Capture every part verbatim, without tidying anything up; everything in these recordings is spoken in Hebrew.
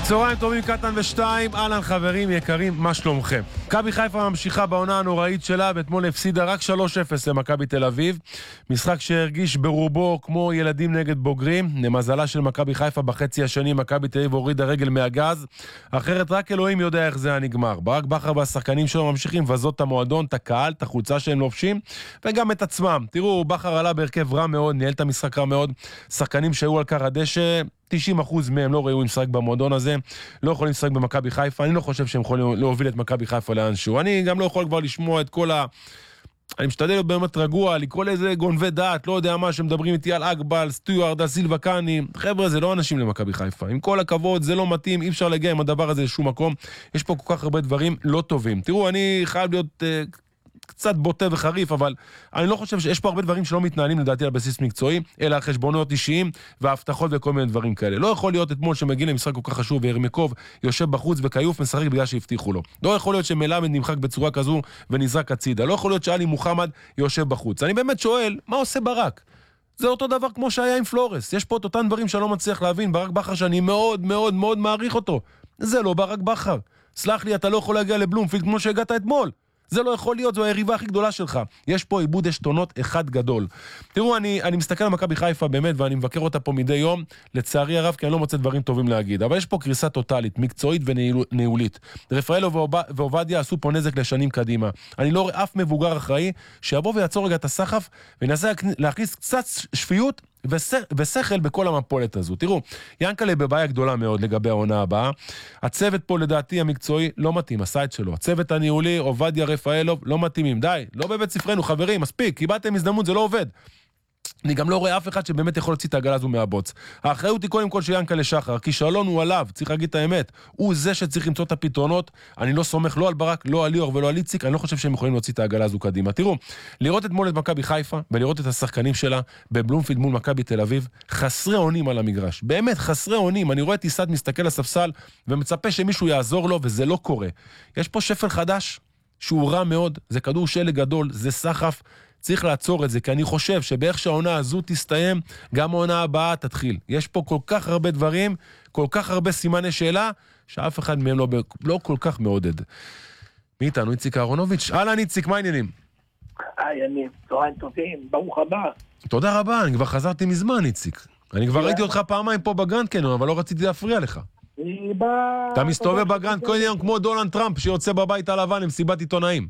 צהריים טובים, קטן ושתיים, אהלן חברים יקרים, מה שלומכם? מכבי חיפה ממשיכה בעונה הנוראית שלה, ואתמול הפסידה רק שלוש אפס למכבי תל אביב. משחק שהרגיש ברובו כמו ילדים נגד בוגרים. למזלה של מכבי חיפה בחצי השני, מכבי תל אביב הורידה רגל מהגז. אחרת רק אלוהים יודע איך זה היה נגמר. ברק בכר והשחקנים שלו ממשיכים לבזות את המועדון, את הקהל, את החולצה שהם לובשים, וגם את עצמם. תראו, בכר עלה בהרכב רע מאוד, ניהל את המשחק רע מאוד. שחקנים שהיו על קר הדשא, תשעים אחוז מהם לא ראו לשחק במועדון הזה, לא יכולים לשחק במכבי חיפה. אני לא חושב שהם יכולים להוביל את מכבי חיפה לאנשהו. אני גם לא יכול כבר לשמוע את כל ה... אני משתדל להיות באמת רגוע, לקרוא לאיזה גונבי דעת, לא יודע מה, שמדברים איתי על אגבל, סטיוארד, סילבה קאני. חבר'ה, זה לא אנשים למכבי חיפה. עם כל הכבוד, זה לא מתאים, אי אפשר להגיע עם הדבר הזה לשום מקום. יש פה כל כך הרבה דברים לא טובים. תראו, אני חייב להיות... Uh, קצת בוטה וחריף, אבל אני לא חושב שיש פה הרבה דברים שלא מתנהלים לדעתי על בסיס מקצועי, אלא על חשבונות אישיים והבטחות וכל מיני דברים כאלה. לא יכול להיות אתמול שמגיע למשחק כל כך חשוב והרמיקוב יושב בחוץ וקיוף משחק בגלל שהבטיחו לו. לא יכול להיות שמלמד נמחק בצורה כזו ונזרק הצידה. לא יכול להיות שאלי מוחמד יושב בחוץ. אני באמת שואל, מה עושה ברק? זה אותו דבר כמו שהיה עם פלורס. יש פה את אותן דברים שאני לא מצליח להבין. ברק בכר שאני מאוד מאוד מאוד מעריך אותו. זה לא ברק בכר. סלח לי, אתה לא יכול להגיע לבלומפילד כמו שהגעת אתמול. זה לא יכול להיות, זו היריבה הכי גדולה שלך. יש פה איבוד עשתונות אחד גדול. תראו, אני, אני מסתכל על מכבי חיפה באמת, ואני מבקר אותה פה מדי יום, לצערי הרב, כי אני לא מוצא דברים טובים להגיד. אבל יש פה קריסה טוטלית, מקצועית וניהולית. רפאלו ועובדיה עשו פה נזק לשנים קדימה. אני לא רואה אף מבוגר אחראי שיבוא ויעצור רגע את הסחף, ונסה להכניס קצת שפיות ושכל בכל המפולת הזו. תראו, ינקלה בבעיה גדולה מאוד לגבי העונה הבאה. הצוות פה לדעתי המקצועי לא מתאים, הסייט שלו. הצוות הניהולי, עובדיה רפאלוב, לא מתאימים. די, לא בבית ספרנו, חברים, מספיק. קיבלתם הזדמנות, זה לא עובד. אני גם לא רואה אף אחד שבאמת יכול להוציא את העגלה הזו מהבוץ. האחריות היא קודם כל של ינקלה שחר, כישלון הוא עליו, צריך להגיד את האמת. הוא זה שצריך למצוא את הפתרונות. אני לא סומך לא על ברק, לא על ליאור ולא על איציק, אני לא חושב שהם יכולים להוציא את העגלה הזו קדימה. תראו, לראות אתמול את מכבי חיפה ולראות את השחקנים שלה בבלומפילד מול מכבי תל אביב, חסרי אונים על המגרש. באמת חסרי אונים. אני רואה את טיסת מסתכל לספסל ומצפה שמישהו יעזור לו, וזה לא קורה. יש פה שפל חדש שהוא רע מאוד, זה כדור שלג גדול, זה סחף. צריך לעצור את זה, כי אני חושב שבאיך שהעונה הזו תסתיים, גם העונה הבאה תתחיל. יש פה כל כך הרבה דברים, כל כך הרבה סימני שאלה, שאף אחד מהם לא, לא כל כך מעודד. מי איתנו? איציק אהרונוביץ'. אהלן איציק, מה העניינים? היי, אני, צהריים טובים, ברוך הבא. תודה רבה, אני כבר חזרתי מזמן, איציק. אני כבר ראיתי אותך פעמיים פה בגרנד קניון, אבל לא רציתי להפריע לך. אתה מסתובב בגרנד קניון כמו דונלד טראמפ, שיוצא בבית הלבן עם סיבת עיתונאים.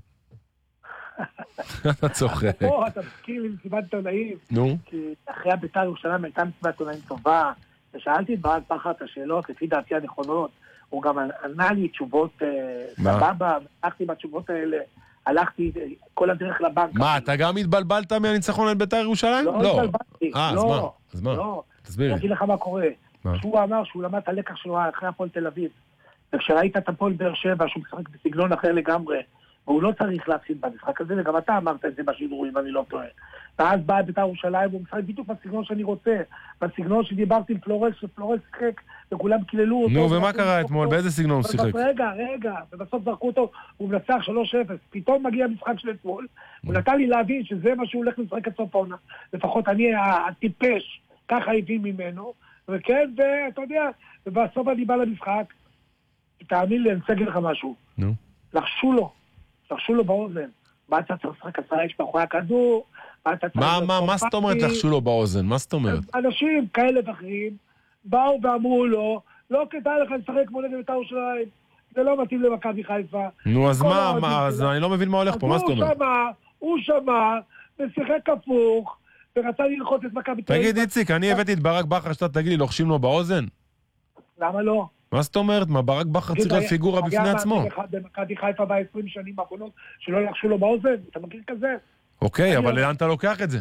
אתה צוחק. פה, אתה מזכיר לי מסיבת עיתונאים. נו? כי אחרי הבית"ר ירושלים הייתה מסיבת עיתונאים טובה, ושאלתי את ברק בכר את השאלות, לפי דעתי הנכונות, הוא גם ענה לי תשובות סבבה, הלכתי בתשובות האלה, הלכתי כל הדרך לבנק. מה, אתה גם התבלבלת מהניצחון על בית"ר ירושלים? לא התבלבלתי, לא. אז מה? לא. תסביר לי. אני אגיד לך מה קורה. שהוא אמר שהוא למד את הלקח שלו אחרי הפועל תל אביב, וכשראית את הפועל באר שבע, שהוא משחק בסגנון אחר לגמרי, והוא לא צריך להפסיד במשחק הזה, וגם אתה אמרת את זה בשידורים, אני לא טועה. ואז בא בית"ר ירושלים, והוא משחק בדיוק בסגנון שאני רוצה, בסגנון שדיברתי עם פלורס, שפלורס שיחק, וכולם קיללו אותו. נו, ומה קרה אתמול? באיזה סגנון הוא שיחק? רגע, רגע, ובסוף זרקו אותו, הוא מנצח שלוש אפס. פתאום מגיע המשחק של אתמול, הוא נתן לי להבין שזה מה שהוא הולך לשחק את סוף העונה. לפחות אני הטיפש, ככה הבין ממנו, וכן, ואתה יודע, ובסוף אני בא למשחק, תאמין לי, אני רוצה להגיד לך משהו. נו. לחשו לו. לחשו לו באוזן. מה אתה צריך לשחק עשרה איש מאחורי הכדור? מה, מה, מה זאת אומרת לחשו לו באוזן? מה זאת אומרת? אנשים כאלה ואחרים באו ואמרו לו, לא כדאי לך לשחק כמו נגד בית"ר ירושלים, זה לא מתאים למכבי חיפה. נו, אז מה, אז אני לא מבין מה הולך פה, מה זאת אומרת? הוא שמע, ושיחק הפוך, ורצה ללחוץ את מכבי תל אביב. תגיד איציק, אני הבאתי את ברק בכר שאתה תגיד לי, לוחשים לו באוזן? למה לא? מה זאת אומרת? מה, ברק בכר צריך להיות פיגורה בפני עצמו? במכבי חיפה ב-עשרים שנים האחרונות שלא יחשו לו באוזן, אתה מכיר כזה? אוקיי, אבל לאן אתה לוקח את זה?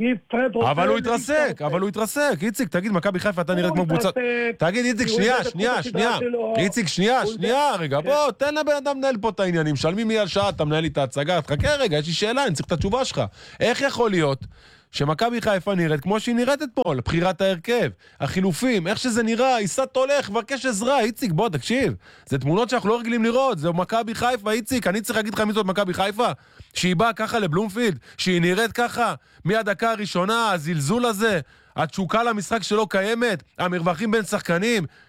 אבל הוא התרסק, אבל הוא התרסק. איציק, תגיד, מכבי חיפה, אתה נראית כמו קבוצה... תגיד, איציק, שנייה, שנייה, שנייה. איציק, שנייה, שנייה, רגע, בוא, תן לבן אדם לנהל פה את העניינים. שלמי מי על שעה, אתה מנהל לי את ההצגה. חכה רגע, יש לי שאלה, אני צריך את התשובה שלך. איך יכול להיות שמכבי חיפה נראית כמו שהיא נראית אתמול, בחירת ההרכב, החילופים, איך שזה נראה, איסת הולך, מבקש עזרה, איציק, בוא, תקשיב. זה תמונות שאנחנו לא רגילים לראות, זה מכבי חיפה, איציק, אני צריך להגיד לך מי זאת מכבי חיפה, שהיא באה ככה לבלומפילד, שהיא נראית ככה, מהדקה הראשונה, הזלזול הזה, התשוקה למשחק שלא קיימת, המרווחים בין שחקנים,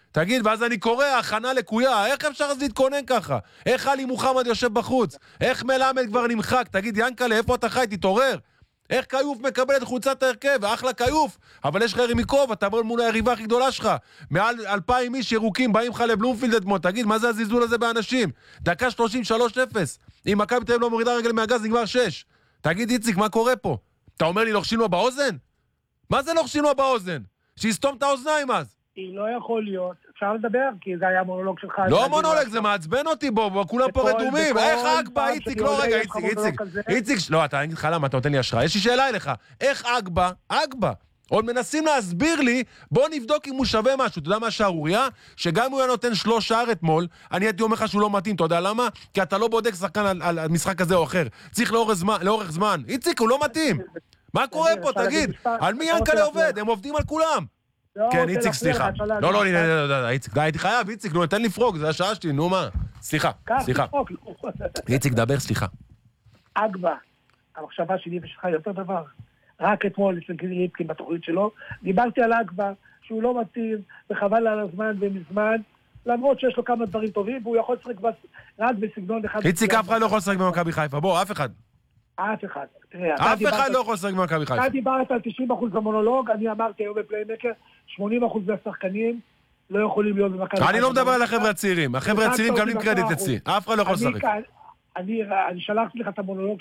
תגיד, ואז אני קורא, הכנה לקויה, איך אפשר אז להתכונן ככה? איך עלי מוחמד יושב בחוץ? איך מלמד כבר נמחק? תגיד, ינקלה, איפה אתה חי? תתעורר. איך קיוף מקבל את חולצת ההרכב? אחלה קיוף, אבל יש לך ירמיקוב, אתה בוא מול היריבה הכי גדולה שלך. מעל אלפיים איש ירוקים באים לך לבלומפילד אתמול, תגיד, מה זה הזלזול הזה באנשים? דקה שלושים שלוש אפס. אם מכבי תל אביב לא מורידה רגל מהגז, נגמר שש. תגיד, איציק, מה קורה פה? אתה אומר לי לוחשים לו באוזן? מה זה לוחשים לו באוזן? שיסתום את האוזניים אז. לא יכול להיות, אפשר לדבר, כי זה היה מונולוג שלך. לא מונולוג, זה מעצבן אותי בו, בו כולם פה רדומים. איך אגבה, איציק, לא רגע, איציק, איציק, איציק, לא, אתה נגיד לך למה, אתה נותן לי השראה. יש לי שאלה אליך, איך אגבה, אגבה, עוד מנסים להסביר לי, בוא נבדוק אם הוא שווה משהו. אתה יודע מה שערוריה? שגם אם הוא היה נותן שלוש שער אתמול, אני הייתי אומר לך שהוא לא מתאים, אתה יודע למה? כי אתה לא בודק שחקן על, על, על משחק כזה או אחר. צריך לאורך זמן, לאורך זמן. איציק, הוא לא מתאים. מה קורה פה, תגיד? על מי ינקלה עובד? הם עובדים על כולם. כן, איציק, סליחה. לא, לא, איציק, די, הייתי חייב, איציק, נו, תן לפרוק, זה השעה שלי, נו מה? סליחה, סליחה. איציק, דבר, סליחה. אגבה, המחשבה שלי ושלך יותר דבר. רק אתמול, אצל גילי ריבקין בתוכנית שלו, דיברתי על אגבה, שהוא לא מתאים, וחבל על הזמן ומזמן, למרות שיש לו כמה דברים טובים, והוא יכול לשחק רק בסגנון אחד. איציק, אף אחד לא יכול לשחק במכבי חיפה, בוא, אף אחד. אף אחד. אף אחד לא יכול לשחק במכבי חיפה. אתה דיברת על תשעים אחוז במונולוג, אני אמרתי היום בפליימקר, שמונים אחוז מהשחקנים לא יכולים להיות במכבי חיפה. אני לא מדבר על החבר'ה הצעירים, החבר'ה הצעירים מקבלים קרדיט אצלי, אף אחד לא יכול לשחק. אני שלחתי לך את המונולוג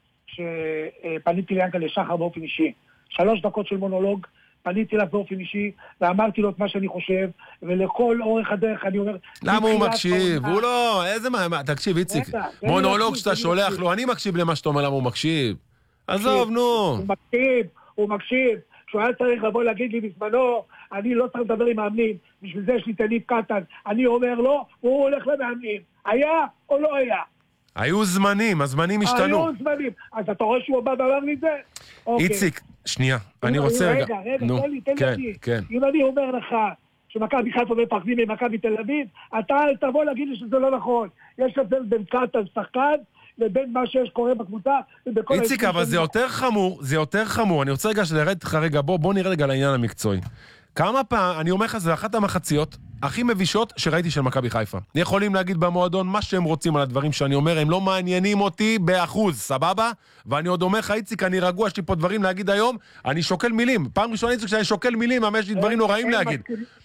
שפניתי ליענקל'ה שחר באופן אישי. שלוש דקות של מונולוג, פניתי לה באופן אישי, ואמרתי לו את מה שאני חושב, ולכל אורך הדרך אני אומר... למה הוא מקשיב? הוא לא... איזה מה... תקשיב, איציק, מונולוג שאתה שולח לו, אני מקשיב למה שאתה אומר למה הוא מקשיב. עזוב, נו. הוא מקשיב, הוא מקשיב. כשהוא היה צריך לבוא להגיד לי בזמנו, אני לא צריך לדבר עם מאמנים, בשביל זה יש לי תניב קטן. אני אומר לו, הוא הולך למאמנים. היה או לא היה? היו זמנים, הזמנים השתנו. היו זמנים. אז אתה רואה שהוא בא ואמר לי את זה? איציק, שנייה, אני רוצה רגע. רגע, רגע, תן לי, תן לי. אם אני אומר לך שמכבי חיפה מפחדים ממכבי תל אביב, אתה תבוא להגיד לי שזה לא נכון. יש הבדל בין קטן שחקן לבין מה שיש קורה בקבוצה. איציק, אבל זה יותר חמור, זה יותר חמור. אני רוצה רגע לראות לך רגע, בוא נראה רגע לעניין המקצועי. כמה פעם, אני אומר לך, זה אחת המחציות הכי מבישות שראיתי של מכבי חיפה. יכולים להגיד במועדון מה שהם רוצים על הדברים שאני אומר, הם לא מעניינים אותי באחוז, סבבה? ואני עוד אומר לך, איציק, אני רגוע, יש לי פה דברים להגיד היום, אני שוקל מילים. פעם ראשונה, איציק, שאני שוקל מילים, אבל יש לי דברים נוראים להגיד.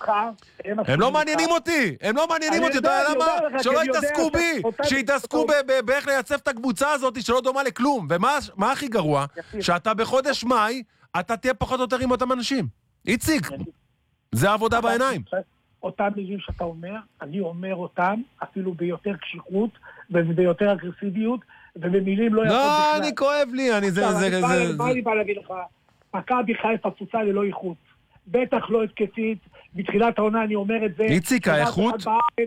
הם לא מעניינים אותי, הם לא מעניינים אותי, אתה יודע למה? שלא יתעסקו בי, שיתעסקו באיך לייצב את הקבוצה הזאת שלא דומה לכלום. ומה הכי גרוע? שאתה בחודש מאי, אתה תהיה פחות או יותר עם אותם אנשים. איציק, זה עבודה בעיניים. אותם מילים שאתה אומר, אני אומר אותם אפילו ביותר קשיחות וביותר אגרסיביות, ובמילים לא יכול בכלל. לא, אני כואב לי, אני זה, זה, זה... מה אני בא להגיד לך? מכבי חיפה קבוצה ללא איכות. בטח לא התקפית, בתחילת העונה אני אומר את זה. איציק, האיכות?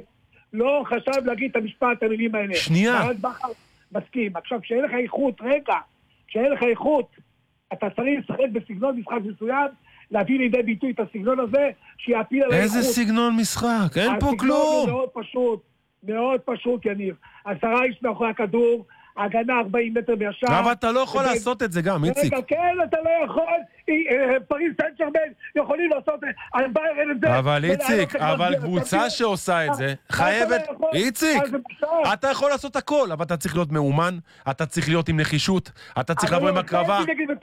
לא חשב להגיד את המשפט, המילים האלה. שנייה. מסכים. עכשיו, כשאין לך איכות, רגע, כשאין לך איכות, אתה צריך לשחק בסגנון משחק מסוים, להביא לידי ביטוי את הסגנון הזה, שיעפיל על האיכות. איזה סגנון משחק? אין פה כלום. הסגנון מאוד פשוט, מאוד פשוט, יניב. עשרה איש מאחורי הכדור, הגנה ארבעים מטר בישר. אבל אתה לא יכול לעשות את זה גם, איציק. רגע, כן, אתה לא יכול. פריז סן ז'רמן יכולים לעשות על ביירן את זה. אבל איציק, אבל קבוצה שעושה את זה, חייבת... איציק, אתה יכול לעשות הכל, אבל אתה צריך להיות מאומן, אתה צריך להיות עם נחישות, אתה צריך לבוא עם הקרבה.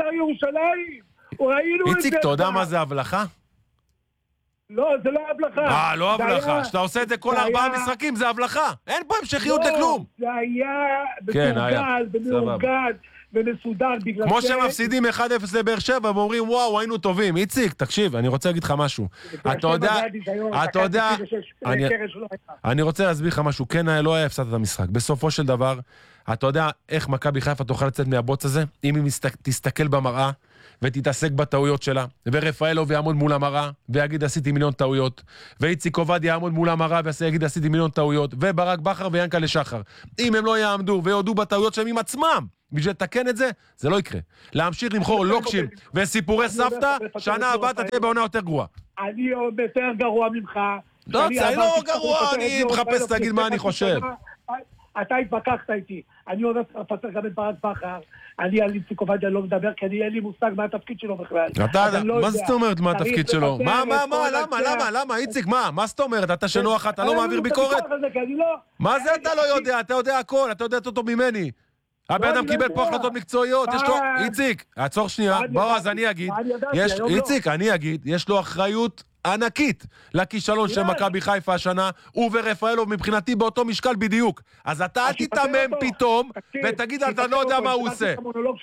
איציק, אתה יודע מה זה הבלחה? לא, זה לא הבלחה. אה, לא הבלחה. שאתה עושה את זה כל ארבעה משחקים, זה הבלחה. אין פה המשכיות לכלום. זה היה בתורגל, במאורגן, ומסודר בגלל... כמו שמפסידים אחד אפס לבאר שבע, ואומרים, וואו, היינו טובים. איציק, תקשיב, אני רוצה להגיד לך משהו. אתה יודע, אתה יודע... אני רוצה להסביר לך משהו. כן, לא היה הפסדת את המשחק. בסופו של דבר, אתה יודע איך מכבי חיפה תוכל לצאת מהבוץ הזה? אם היא תסתכל במראה, ותתעסק בטעויות שלה, ורפאלוב יעמוד מול המראה ויגיד עשיתי מיליון טעויות, ואיציק עובד יעמוד מול המראה ויגיד עשיתי מיליון טעויות, וברק בכר ויענקל'ה שחר. אם הם לא יעמדו ויודו בטעויות שהם עם עצמם בשביל לתקן את זה, זה לא יקרה. להמשיך למכור לוקשים וסיפורי סבתא, שנה הבאה אתה תהיה בעונה יותר גרועה. אני יותר גרוע ממך. לא, זה לא גרוע, אני מחפש להגיד מה אני חושב. אתה התווכחת איתי. אני עוד אפתח גם את ברק בכר. אני על איציק עובדיה לא מדבר, כי אני אין לי מושג מה התפקיד שלו בכלל. מה זאת אומרת מה התפקיד שלו? מה, מה, מה, למה, למה, למה, איציק, מה? מה זאת אומרת? אתה שנוח, אתה לא מעביר ביקורת? מה זה אתה לא יודע? אתה יודע הכל, אתה יודע אותו ממני. הבן אדם קיבל פה החלטות מקצועיות, יש לו... איציק, עצור שנייה, בוא, אז אני אגיד. איציק, אני אגיד, יש לו אחריות ענקית לכישלון של מכבי חיפה השנה, הוא ורפאלוב מבחינתי באותו משקל בדיוק. אז אתה אל תתאמם פתאום, ותגיד, אתה לא יודע מה הוא עושה.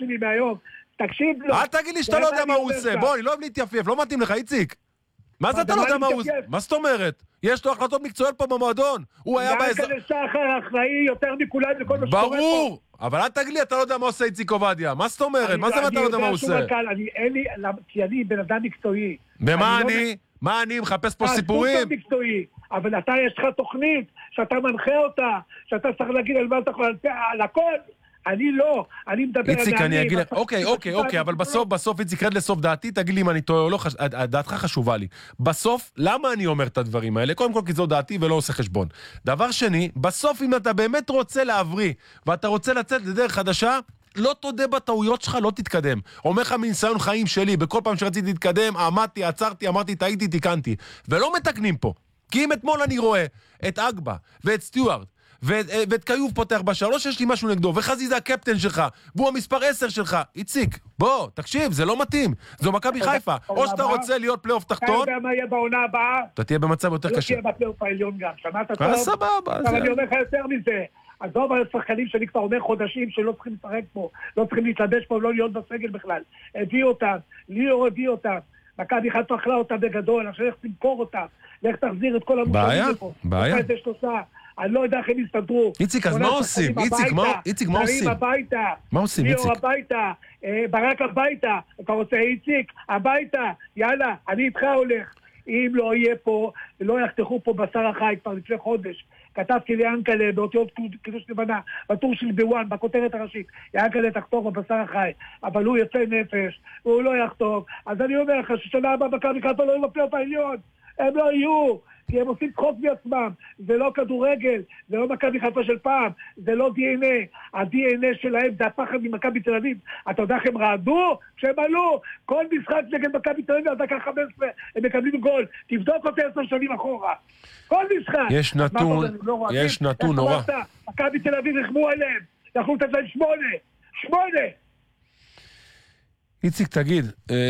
אל תגיד לי שאתה לא יודע מה הוא עושה. בוא, אני לא אוהב להתייפייף, לא מתאים לך, איציק. מה זה אתה לא יודע מה הוא עושה? מה זאת אומרת? יש לו החלטות מקצועיות פה במועדון. הוא היה באזור... יענקל'ה שחר אחראי יותר מכולם לכל מה שקורה פה. ברור! אבל אל תגיד לי, אתה לא יודע מה עושה איציק עובדיה. מה זאת אומרת? מה זה אתה לא יודע מה הוא עושה? כי אני בן אדם מקצועי. ומה אני? מה אני מחפש פה סיפורים? אבל אתה יש לך תוכנית, שאתה מנחה אותה, שאתה צריך להגיד על מה אתה יכול, על הכל. אני לא, אני מדבר... איציק, אני אגיד... אוקיי, אוקיי, אוקיי, אבל בסוף, בסוף, איציק, רד לסוף דעתי, תגיד לי אם אני טועה או לא, דעתך חשובה לי. בסוף, למה אני אומר את הדברים האלה? קודם כל, כי זו דעתי ולא עושה חשבון. דבר שני, בסוף, אם אתה באמת רוצה להבריא, ואתה רוצה לצאת לדרך חדשה, לא תודה בטעויות שלך, לא תתקדם. אומר לך מניסיון חיים שלי, בכל פעם שרציתי להתקדם, עמדתי, עצרתי, אמרתי, טעיתי, תיקנתי. ולא מתקנים פה. כי אם אתמול אני רואה את אגבה ואת סטיוארט, ואת קיוב פותח בשלוש, יש לי משהו נגדו, וחזי זה הקפטן שלך, והוא המספר עשר שלך. איציק, בוא, תקשיב, זה לא מתאים. זו מכבי חיפה. או שאתה רוצה להיות פלייאוף תחתון... אתה יודע מה יהיה בעונה הבאה? אתה תהיה במצב יותר קשה. לא תהיה בפלייאוף העליון גם, שמעת טוב? סבבה. אבל אני אומר לך יותר מזה. עזוב על השחקנים שאני כבר אומר חודשים שלא צריכים לשחק פה, לא צריכים להתלבש פה, לא להיות בסגל בכלל. הביא אותם, ליאור הביא אותם. מכבי חיפה אכלה אותם בגדול, עכשיו איך תמכור אותם, איך תחזיר את כל המושבים לפה. בעיה, בעיה. אני לא יודע איך הם יסתדרו. איציק, אז מה עושים? איציק, מה עושים? הביתה. מה עושים, איציק? ליאור הביתה, ברק הביתה. אתה רוצה איציק? הביתה. יאללה, אני איתך הולך. אם לא יהיה פה, לא יחתכו פה בשר החי כבר לפני חודש. כתבתי ליענקל'ה באותיות קידוש לבנה, בטור של ביואן, בכותרת הראשית. יענקל'ה תחתוך בבשר החי. אבל הוא יוצא נפש, והוא לא יחתוך. אז אני אומר לך ששנה הבאה מכבי חיפה לא יהיו בפלייאוף העליון. הם לא יהיו. כי הם עושים צחוק מעצמם, זה לא כדורגל, זה לא מכבי חיפה של פעם, זה לא די אן איי, ה-די אן איי שלהם זה הפחד ממכבי תל אביב, אתה יודע איך הם רעדו? כשהם עלו, כל משחק נגד מכבי תל אביב, דקה חמש עשרה, הם מקבלים גול, תבדוק אותי עשר שנים אחורה, כל משחק. יש נתון, יש נתון נורא. מכבי תל אביב רחמו עליהם, יכלו לתת להם שמונה, שמונה! איציק, תגיד,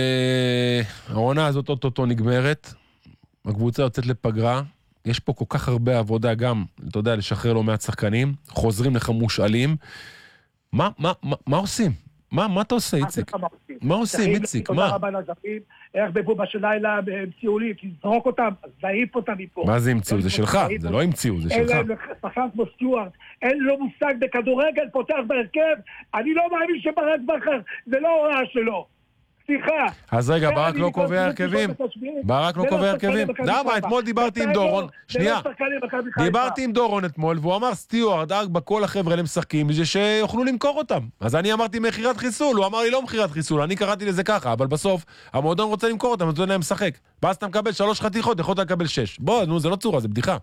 העונה הזאת אוטוטו נגמרת, הקבוצה יוצאת לפגרה, יש פה כל כך הרבה עבודה גם, אתה יודע, לשחרר לו מעט שחקנים, חוזרים לך מושאלים. מה, מה, מה, מה עושים? מה, מה אתה עושה, איציק? מה עושים, איציק? מה? תודה רבה לזרים, איך בבובה של לילה המציאו לי, תזרוק אותם, אז להעיף אותם מפה. מה זה המציאו? זה שלך, זה לא המציאו, זה שלך. אין להם שחקן כמו סטיוארט, אין לו מושג בכדורגל, פותח בהרכב, אני לא מאמין שברק בכר, זה לא הוראה שלו. סליחה. אז רגע, ברק לא קובע הרכבים? ברק לא קובע הרכבים? למה? אתמול דיברתי עם דורון. שנייה. דיברתי עם דורון אתמול, והוא אמר סטיוארט, אגבה, כל החבר'ה הם משחקים, בשביל שיוכלו למכור אותם. אז אני אמרתי מכירת חיסול, הוא אמר לי לא מכירת חיסול, אני קראתי לזה ככה, אבל בסוף, המועדון רוצה למכור אותם, נותן להם לשחק. ואז אתה מקבל שלוש חתיכות, יכולת לקבל שש. בוא, נו, זה לא צורה, זה בדיחה.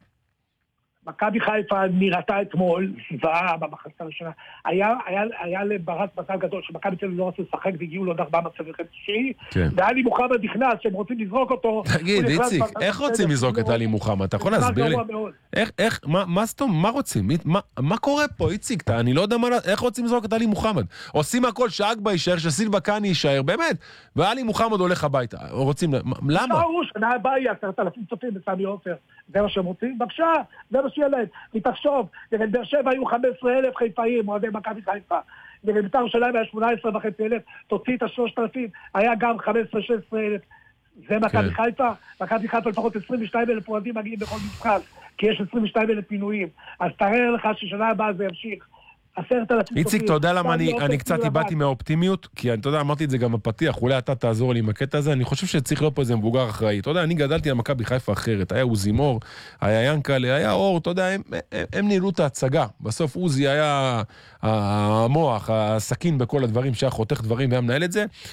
מכבי חיפה נראתה אתמול, זוועה במחצית הראשונה. היה, היה, היה לברק מצב גדול שמכבי תל אביב לא רצו לשחק והגיעו לעוד ארבעה מצבים חמישי, ואלי מוחמד נכנס, שהם רוצים לזרוק אותו. תגיד, איציק, איך רוצים לזרוק את אלי מוחמד? אתה יכול להסביר לי? איך, איך, מה, מה סתום, מה רוצים? מה, מה קורה פה, איציק? אני לא יודע מה, איך רוצים לזרוק את אלי מוחמד? עושים הכל שאגבה יישאר, שסילבה קאני יישאר, באמת, ואלי מוחמד הולך הביתה. רוצים, למה? שנה הבאה היא עשרת אלפים צופים בסמי עופר. זה מה שהם רוצים? בבקשה, זה מה שיהיה להם. ותחשוב, נגד באר שבע היו חמישה עשר אלף חיפאים, מועדי מכבי חיפה. נגד בית"ר ירושלים היה שמונה עשרה וחצי אלף, תוציא את ה-שלושת אלפים, היה גם חמש עשרה שש עשרה אלף. זה מכבי חיפה, מכבי חיפה לפחות עשרים ושניים אלף מועדים מגיעים בכל משחק, כי יש עשרים ושניים אלף פינויים. אז תראה לך ששנה הבאה זה ימשיך. איציק, אתה יודע למה אני קצת איבדתי מהאופטימיות? כי אתה יודע, אמרתי את זה גם בפתיח, אולי אתה תעזור לי עם הקטע הזה, אני חושב שצריך להיות פה איזה מבוגר אחראי. אתה יודע, אני גדלתי על מכבי חיפה אחרת, היה עוזי מור, היה ינקל'ה, היה אור, אתה יודע, הם ניהלו את ההצגה. בסוף עוזי היה המוח, הסכין בכל הדברים שהיה חותך דברים והיה מנהל את זה.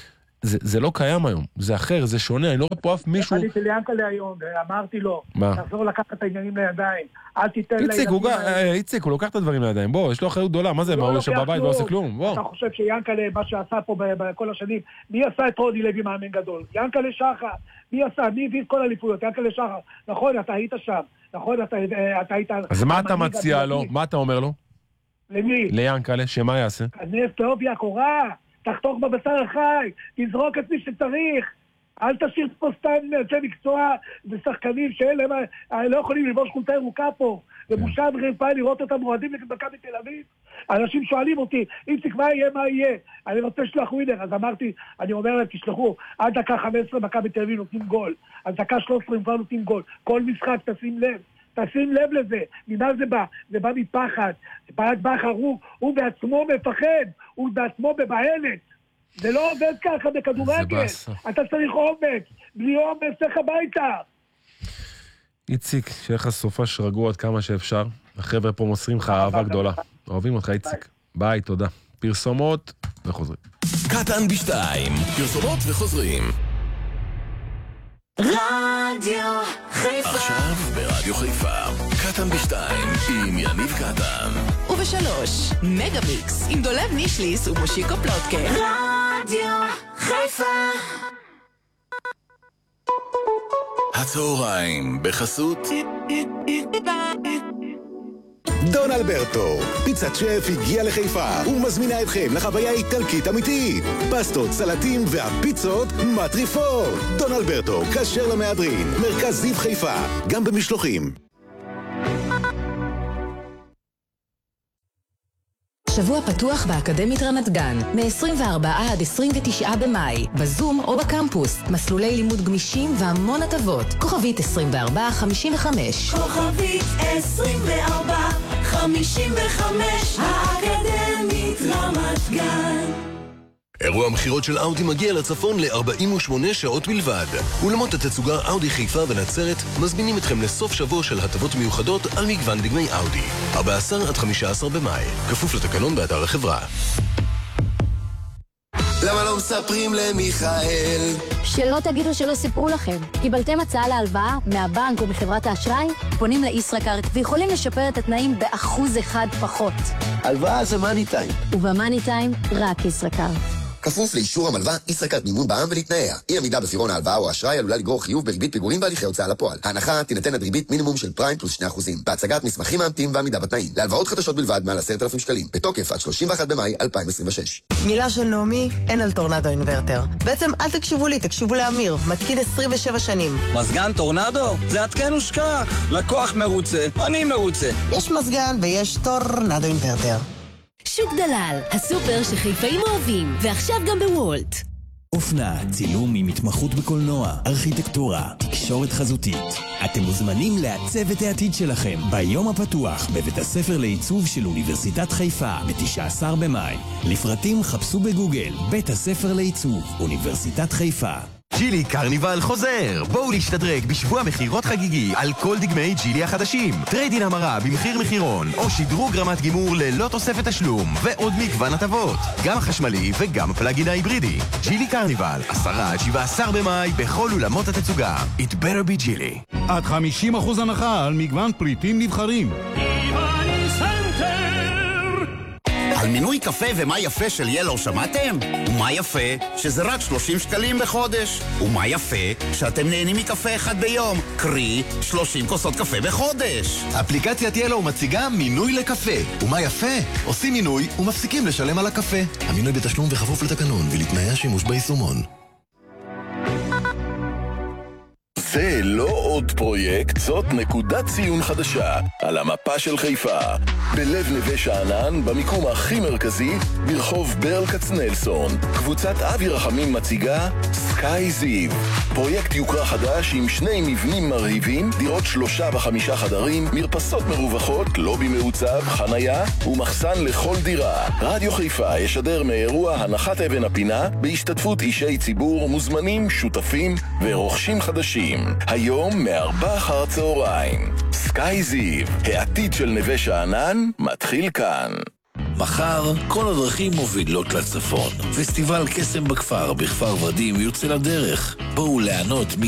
זה, זה לא קיים היום, זה אחר, זה שונה, אני לא רואה פה אף מישהו... אני ליאנקלה היום, ואמרתי לו, מה? תחזור לקחת את העניינים לידיים, אל תיתן איציק, הוא, איציק, הוא לוקח את הדברים לידיים, בוא, יש לו אחריות גדולה, מה זה, מה הוא יושב בבית, לא עושה כלום, בוא. אתה חושב שיאנקלה, מה שעשה פה בכל השנים, מי עשה את רודי לוי מאמן גדול? יאנקלה שחר, מי עשה, מי הביא את כל הליפויות? יאנקלה שחר, נכון, אתה היית שם, נכון, אתה היית... אז מה אתה מציע לו? מה אתה אומר לו? למי? ליאנקלה, שמה יעשה? כנס טוב יקורה, תחתוך בבשר החי, תזרוק את מי שצריך, אל תשאיר פה סתם אנשי מקצוע ושחקנים שאלה לא יכולים לבוש חולצה ירוקה פה, ובושה ורפאי לראות אותם מועדים נגד מכבי תל אביב. אנשים שואלים אותי, איציק, מה יהיה, מה יהיה? אני רוצה לשלוח ווינר, אז אמרתי, אני אומר להם, תשלחו, עד דקה חמש עשרה מכבי תל אביב נותנים גול, עד דקה שלוש עשרה הם כבר נותנים גול, כל משחק תשים לב. תשים לב לזה, ממה זה בא? זה בא מפחד. ברק בכר הוא, הוא בעצמו מפחד, הוא בעצמו בבעלת. זה לא עובד ככה בכדורגל. אתה צריך אומץ, בלי אומץ צריך הביתה. איציק, שיהיה לך סופש רגוע עד כמה שאפשר. החבר'ה פה מוסרים לך אהבה גדולה. אוהבים אותך, איציק. ביי, תודה. פרסומות וחוזרים. קטן בשתיים, פרסומות וחוזרים. רדיו חיפה. עכשיו ברדיו חיפה, קטן בשתיים עם יניב קטן. ובשלוש, מגה מיקס עם דולב נישליס ומושיקו פלוטקה. רדיו חיפה. הצהריים בחסות דון אלברטו, פיצת שף הגיע לחיפה ומזמינה אתכם לחוויה איטלקית אמיתית. פסטות, סלטים והפיצות מטריפות. דון אלברטו, כשר למהדרין, מרכז זיו חיפה, גם במשלוחים. שבוע פתוח באקדמית רמת גן, מ-עשרים וארבעה עד עשרים ותשעה במאי, בזום או בקמפוס, מסלולי לימוד גמישים והמון הטבות. כוכבית עשרים וארבע חמישים וחמש. כוכבית עשרים וארבע חמישים וחמש, האקדמית רמת גן. אירוע המחירות של אאודי מגיע לצפון ל-ארבעים ושמונה שעות בלבד. אולמות התצוגה אאודי חיפה ונצרת מזמינים אתכם לסוף שבוע של הטבות מיוחדות על מגוון דגמי אאודי. ארבעה עשר עד חמישה עשר במאי. כפוף לתקנון באתר החברה. למה לא מספרים למיכאל? שלא תגידו שלא סיפרו לכם. קיבלתם הצעה להלוואה מהבנק או מחברת האשראי? פונים לישראכרט ויכולים לשפר את התנאים באחוז אחד פחות. הלוואה זה מאני טיים. ובמאני טיים רק ישראכרט. כפוף לאישור המלווה, ישראכרט מימון בע"מ ולתנאיה. אי עמידה בפירעון ההלוואה או האשראי עלולה לגרור חיוב בריבית פיגורים בהליכי הוצאה לפועל. ההנחה תינתן עד ריבית מינימום של פריים פלוס שני אחוזים. בהצגת מסמכים מאמתים ועמידה בתנאים. להלוואות חדשות בלבד מעל עשרת אלפים שקלים. בתוקף עד שלושים ואחד במאי אלפיים עשרים ושש. מילה של נעמי, אין על טורנדו אינוורטר. בעצם אל תקשיבו לי, תקשיבו לאמיר. מתקין עשרים ושבע שנים. מזגן טורנדו? זה עדכן ושכח. לקוח מרוצה, אני מרוצה. יש מזגן ויש טורנדו אינוורטר. שוק דלל, הסופר שחיפאים אוהבים, ועכשיו גם בוולט. אופנה, צילום עם התמחות בקולנוע, ארכיטקטורה, תקשורת חזותית. אתם מוזמנים לעצב את העתיד שלכם ביום הפתוח בבית הספר לעיצוב של אוניברסיטת חיפה ב-תשעה עשר במאי. לפרטים חפשו בגוגל בית הספר לעיצוב אוניברסיטת חיפה. ג'ילי קרניבל חוזר! בואו להשתדרג בשבוע מחירות חגיגי על כל דגמי ג'ילי החדשים. טריידין המרה במחיר מחירון, או שדרוג רמת גימור ללא תוספת תשלום, ועוד מגוון הטבות. גם החשמלי וגם הפלאגין ההיברידי. ג'ילי קרניבל, עשרה עד שבעה עשר במאי בכל אולמות התצוגה. It better be ג'ילי. עד חמישים אחוז הנחה על מגוון פריטים נבחרים. על מינוי קפה ומה יפה של ילו שמעתם? ומה יפה? שזה רק שלושים שקלים בחודש. ומה יפה? שאתם נהנים מקפה אחד ביום. קרי, שלושים כוסות קפה בחודש. אפליקציית ילו מציגה מינוי לקפה. ומה יפה? עושים מינוי ומפסיקים לשלם על הקפה. המינוי בתשלום וכפוף לתקנון ולתנאי השימוש ביישומון. זה לא עוד פרויקט, זאת נקודת ציון חדשה על המפה של חיפה. בלב נווה שאנן, במיקום הכי מרכזי, ברחוב ברל כצנלסון. קבוצת אבי רחמים מציגה סקאי זיו. פרויקט יוקרה חדש עם שני מבנים מרהיבים, דירות שלושה וחמישה חדרים, מרפסות מרווחות, לובי מעוצב, חנייה ומחסן לכל דירה. רדיו חיפה ישדר מאירוע הנחת אבן הפינה בהשתתפות אישי ציבור, מוזמנים, שותפים ורוכשים חדשים. היום מארבע אחר הצהריים. סקאי זיו, העתיד של נווה שאנן, מתחיל כאן. מחר כל הדרכים מובילות לצפון. פסטיבל קסם בכפר, בכפר ורדים, יוצא לדרך. בואו לענות